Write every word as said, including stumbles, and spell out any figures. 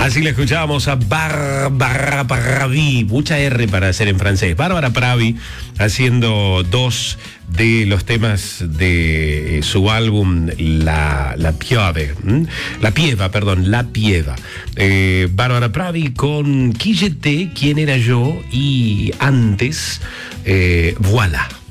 Así le escuchábamos a Bárbara Pravi, mucha R para hacer en francés. Bárbara Pravi haciendo dos de los temas de su álbum La, la Pieve, ¿m? La Pieva, perdón, La Pieva. Eh, Bárbara Pravi con Qui j'étais, quién era yo, y antes, eh, Voilà.